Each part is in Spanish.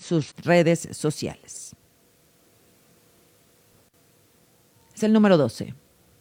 sus redes sociales. Es el número 12.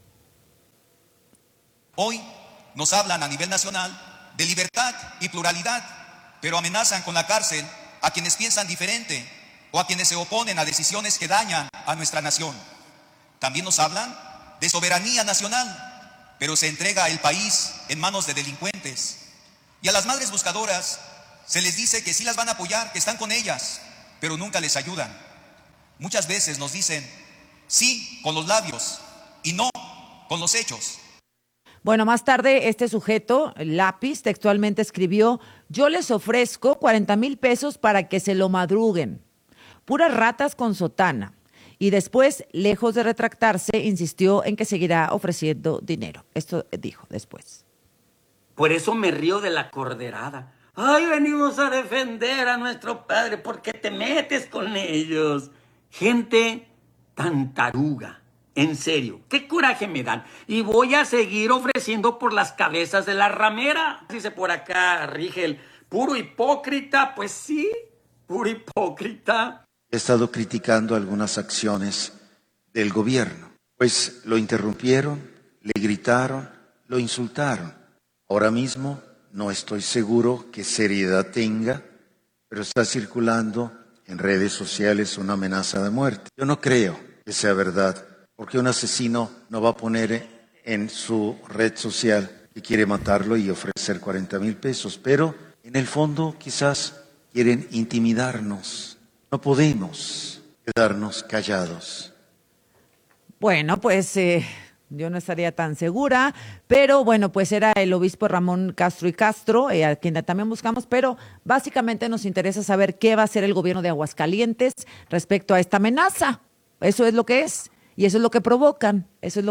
Hoy nos hablan a nivel nacional de libertad y pluralidad, pero amenazan con la cárcel a quienes piensan diferente o a quienes se oponen a decisiones que dañan a nuestra nación. También nos hablan de soberanía nacional, pero se entrega el país en manos de delincuentes. Y a las madres buscadoras se les dice que sí las van a apoyar, que están con ellas, pero nunca les ayudan. Muchas veces nos dicen sí con los labios y no con los hechos. Bueno, más tarde este sujeto, Lápiz, textualmente escribió: yo les ofrezco 40,000 pesos para que se lo madruguen. Puras ratas con sotana. Y después, lejos de retractarse, insistió en que seguirá ofreciendo dinero. Esto dijo después. Por eso me río de la corderada. Ay, venimos a defender a nuestro padre porque te metes con ellos. Gente tan taruga. En serio, qué coraje me dan. Y voy a seguir ofreciendo por las cabezas de la ramera. Dice por acá Rigel, puro hipócrita. Pues sí, puro hipócrita. He estado criticando algunas acciones del gobierno, pues lo interrumpieron, le gritaron, lo insultaron. Ahora mismo no estoy seguro qué seriedad tenga, pero está circulando en redes sociales una amenaza de muerte. Yo no creo que sea verdad, porque un asesino no va a poner en su red social que quiere matarlo y ofrecer 40,000 pesos, pero en el fondo quizás quieren intimidarnos. No podemos quedarnos callados. Bueno, pues yo no estaría tan segura, pero bueno, pues era el obispo Ramón Castro y Castro, a quien también buscamos, pero básicamente nos interesa saber qué va a hacer el gobierno de Aguascalientes respecto a esta amenaza. Eso es lo que es. Y eso es lo que provocan,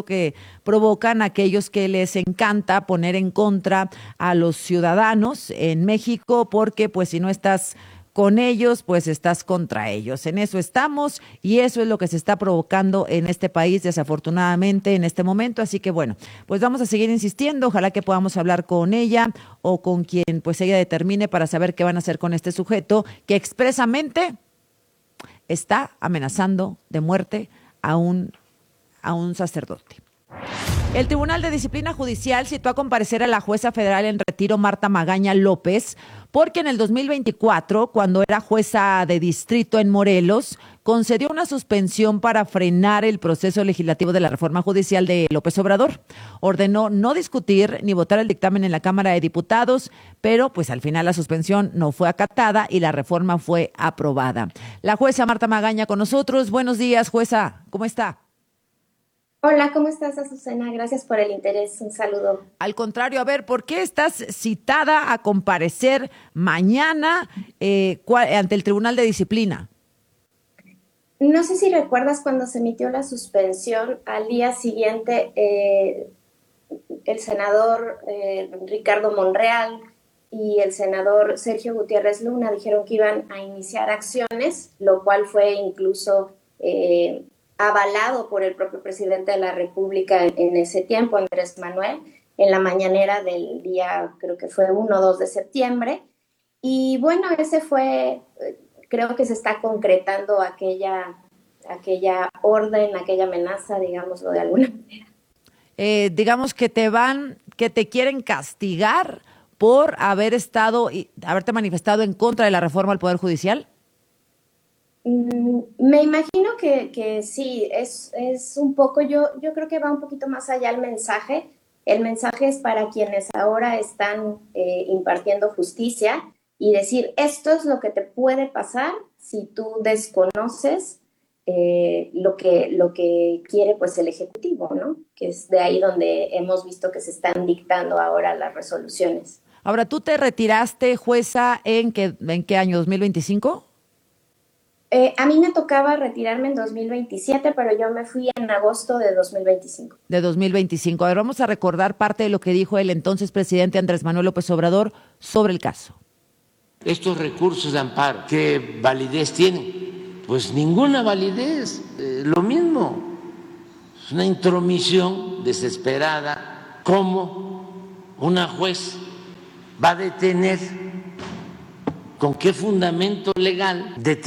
aquellos que les encanta poner en contra a los ciudadanos en México, porque pues si no estás con ellos, pues estás contra ellos. En eso estamos y eso es lo que se está provocando en este país, desafortunadamente, en este momento. Así que bueno, pues vamos a seguir insistiendo. Ojalá que podamos hablar con ella o con quien pues ella determine para saber qué van a hacer con este sujeto que expresamente está amenazando de muerte a un sacerdote. El Tribunal de Disciplina Judicial citó a comparecer a la jueza federal en retiro Marta Magaña López porque en el 2024, cuando era jueza de distrito en Morelos, concedió una suspensión para frenar el proceso legislativo de la reforma judicial de López Obrador. Ordenó no discutir ni votar el dictamen en la Cámara de Diputados, pero pues al final la suspensión no fue acatada y la reforma fue aprobada. La jueza Marta Magaña con nosotros. Buenos días, jueza. ¿Cómo está? Hola, ¿cómo estás, Azucena? Gracias por el interés. Un saludo. Al contrario, a ver, ¿por qué estás citada a comparecer mañana ante el Tribunal de Disciplina? No sé si recuerdas cuando se emitió la suspensión, al día siguiente el senador Ricardo Monreal y el senador Sergio Gutiérrez Luna dijeron que iban a iniciar acciones, lo cual fue incluso avalado por el propio presidente de la República en ese tiempo, Andrés Manuel, en la mañanera del día, creo que fue 1 o 2 de septiembre. Y bueno, ese fue, creo que se está concretando aquella orden, aquella amenaza, digámoslo de alguna manera. Digamos que te quieren castigar por haberte manifestado en contra de la reforma al Poder Judicial. Me imagino que sí, es un poco, yo creo que va un poquito más allá el mensaje. El mensaje es para quienes ahora están impartiendo justicia y decir, esto es lo que te puede pasar si tú desconoces lo que quiere pues el Ejecutivo, ¿no? Que es de ahí donde hemos visto que se están dictando ahora las resoluciones. Ahora, ¿tú te retiraste, jueza, en qué año? ¿2025? A mí me tocaba retirarme en 2027, pero yo me fui en agosto de 2025. De 2025. A ver, vamos a recordar parte de lo que dijo el entonces presidente Andrés Manuel López Obrador sobre el caso. Estos recursos de amparo, ¿qué validez tienen? Pues ninguna validez. Lo mismo, es una intromisión desesperada. ¿Cómo una juez va a detener? ¿Con qué fundamento legal detiene